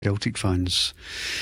Celtic fans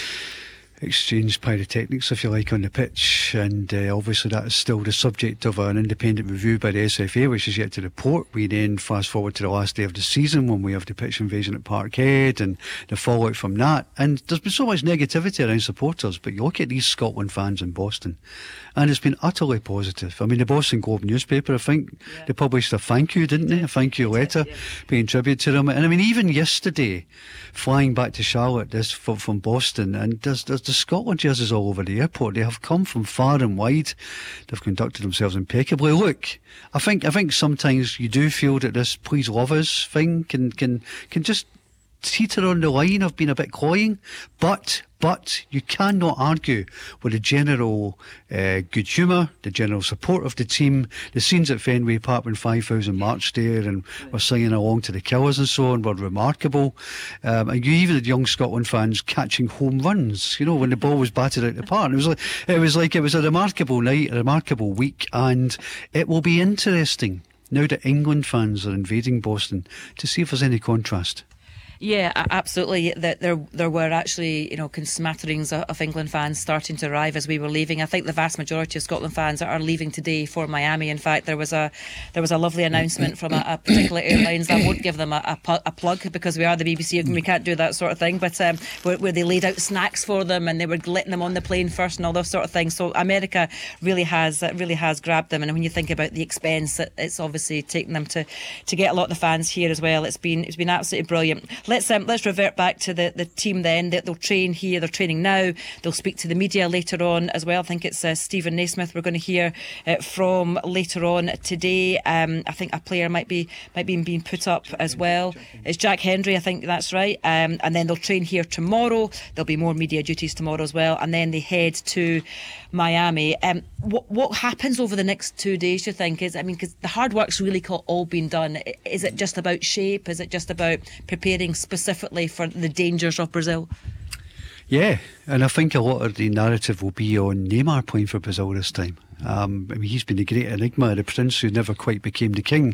exchanged pyrotechnics, if you like, on the pitch, and obviously that is still the subject of an independent review by the SFA, which is yet to report. We then fast forward to the last day of the season when we have the pitch invasion at Parkhead and the fallout from that, and there's been so much negativity around supporters, but you look at these Scotland fans in Boston and it's been utterly positive. I mean, the Boston Globe newspaper, I think they published a thank you, didn't they? A thank you letter paying tribute to them. And I mean, even yesterday, flying back to Charlotte from Boston, and there's the Scotland jerseys all over the airport. They have come from far and wide. They've conducted themselves impeccably. Look, I think sometimes you do feel that this "please love us" thing can just teeter on the line of being a bit cloying, but you cannot argue with the general good humour, the general support of the team. The scenes at Fenway Park when 5,000 marched there and were singing along to the Killers and so on were remarkable. And you even had young Scotland fans catching home runs, you know, when the ball was batted out the park. It was a remarkable night, a remarkable week, and it will be interesting now that England fans are invading Boston to see if there's any contrast. Yeah, absolutely. That there were actually, smatterings of England fans starting to arrive as we were leaving. I think the vast majority of Scotland fans are leaving today for Miami. In fact, there was a lovely announcement from a particular airlines. I won't give them a plug because we are the BBC and we can't do that sort of thing. But where they laid out snacks for them and they were letting them on the plane first and all those sort of things. So America really has grabbed them. And when you think about the expense that it's obviously taken them to get a lot of the fans here as well, it's been absolutely brilliant. Let's revert back to the team then. They'll train here, they're training now, they'll speak to the media later on as well. I think it's Stephen Naismith we're going to hear from later on today. I think a player might be being put up as well. It's Jack Hendry, I think that's right. And then they'll train here tomorrow. There'll be more media duties tomorrow as well, and then they head to Miami. What happens over the next 2 days, do you think? Because the hard work's really all been done. Is it just about shape? Is it just about preparing specifically for the dangers of Brazil? Yeah, and I think a lot of the narrative will be on Neymar playing for Brazil this time. He's been the great enigma, the prince who never quite became the king,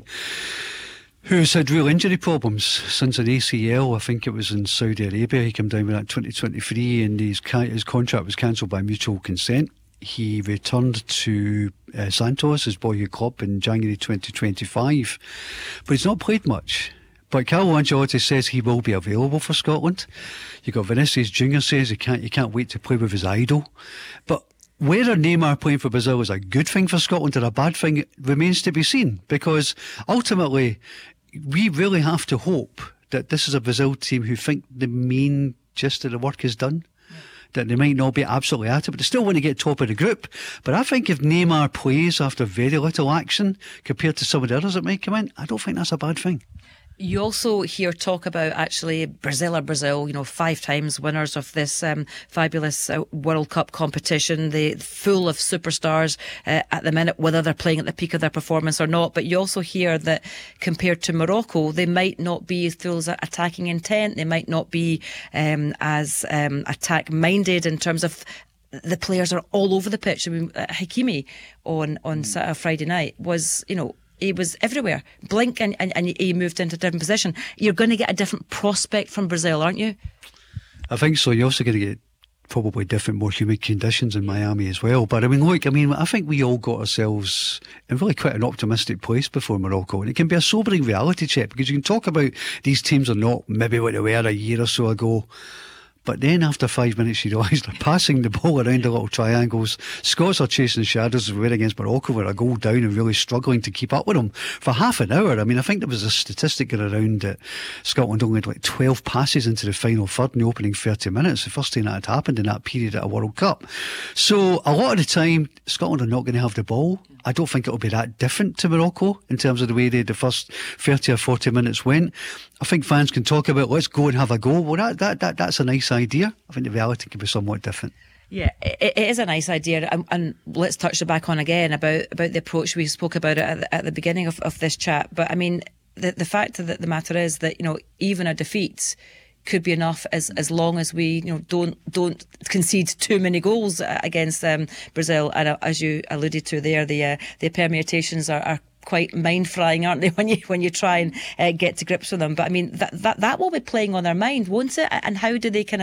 who's had real injury problems since an ACL. I think it was in Saudi Arabia. He came down with that 2023 and his contract was cancelled by mutual consent. He returned to Santos, his boyhood club, in January 2025, but he's not played much. But Carlo Ancelotti says he will be available for Scotland. You've got Vinicius Junior says he can't wait to play with his idol. But whether Neymar playing for Brazil is a good thing for Scotland or a bad thing remains to be seen, because ultimately we really have to hope that this is a Brazil team who think the main gist of the work is done. That they might not be absolutely at it, but they still want to get top of the group. But I think if Neymar plays after very little action compared to some of the others that might come in, I don't think that's a bad thing. You also hear talk about actually Brazil, 5 times winners of this fabulous World Cup competition. They're full of superstars at the minute, whether they're playing at the peak of their performance or not. But you also hear that compared to Morocco, they might not be as full as attacking intent. They might not be as attack-minded in terms of the players are all over the pitch. I mean, Hakimi on Friday night was, he was everywhere. Blink and he moved into a different position. You're going to get a different prospect from Brazil, aren't you? I think so. You're also going to get probably different, more humid conditions in Miami as well. But I think we all got ourselves in really quite an optimistic place before Morocco. And it can be a sobering reality check, because you can talk about these teams are not maybe what they were a year or so ago. But then after 5 minutes you realise they're passing the ball around the little triangles. Scots are chasing shadows as we were against Morocco, where a goal down and really struggling to keep up with them for half an hour. I think there was a statistic going around that Scotland only had 12 passes into the final third in the opening 30 minutes. The first time that had happened in that period at a World Cup. So a lot of the time Scotland are not going to have the ball. I don't think it'll be that different to Morocco in terms of the way the first 30 or 40 minutes went. I think fans can talk about let's go and have a go. Well, that's a nice idea. I think the reality can be somewhat different. Yeah, it is a nice idea, and let's touch back on again about the approach. We spoke about it at the beginning of this chat, but the fact of the matter is that even a defeat could be enough as long as we don't concede too many goals against Brazil. And as you alluded to there, the permutations are quite mind-frying, aren't they, when you try and get to grips with them? But that will be playing on their mind, won't it? And how do they kind of